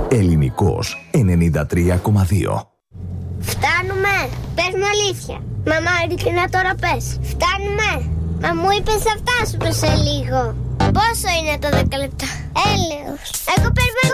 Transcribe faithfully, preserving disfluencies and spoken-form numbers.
Ελληνικός ενενήντα τρία κόμμα δύο. Φτάνουμε. Πες μου αλήθεια. Μαμά, ειλικρινά τώρα πες. Φτάνουμε. Μα μου είπες θα φτάσουμε σε λίγο. Πόσο είναι το δέκα λεπτά? Έλεος. Εγώ περιμένω.